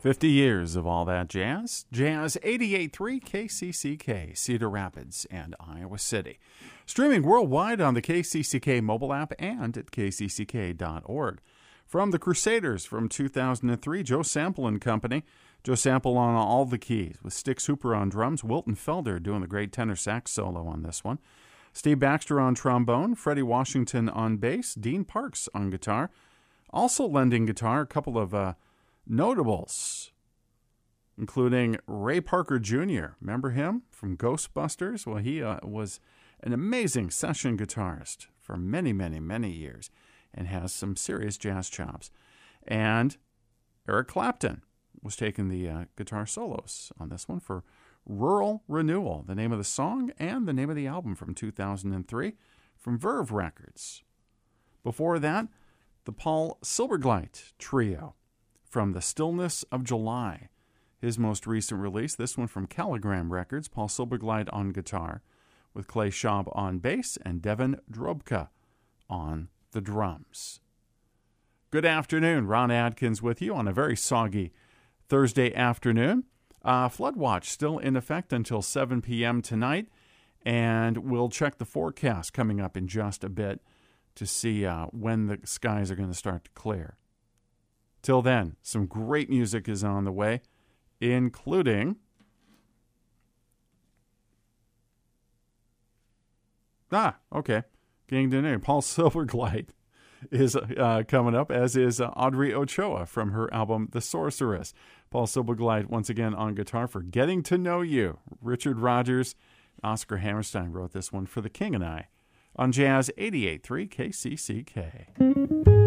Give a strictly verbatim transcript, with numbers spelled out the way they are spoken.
fifty years of all that jazz. Jazz eighty-eight point three K C C K, Cedar Rapids and Iowa City. Streaming worldwide on the K C C K mobile app and at k c c k dot org. From the Crusaders from two thousand three, Joe Sample and Company. Joe Sample on all the keys, with Stix Hooper on drums, Wilton Felder doing the great tenor sax solo on this one. Steve Baxter on trombone, Freddie Washington on bass, Dean Parks on guitar. Also lending guitar, a couple of uh, notables, including Ray Parker Junior Remember him from Ghostbusters? Well, he uh, was an amazing session guitarist for many, many, many years and has some serious jazz chops. And Eric Clapton was taking the uh, guitar solos on this one for Rural Renewal, the name of the song and the name of the album from two thousand three from Verve Records. Before that, the Paul Silbergleit Trio from The Stillness of July, his most recent release. This one from Caligram Records, Paul Silbergleit on guitar, with Clay Schaub on bass and Devin Drobka on the drums. Good afternoon, Ron Adkins with you on a very soggy Thursday afternoon. Uh, flood watch still in effect until seven p.m. tonight, and we'll check the forecast coming up in just a bit to see uh, when the skies are going to start to clear. Till then, some great music is on the way, including ah, okay, getting to know Paul Silbergleit is uh, coming up, as is uh, Audrey Ochoa from her album The Sorceress. Paul Silbergleit once again on guitar for Getting to Know You. Richard Rodgers, Oscar Hammerstein wrote this one for The King and I on Jazz eighty-eight point three K C C K.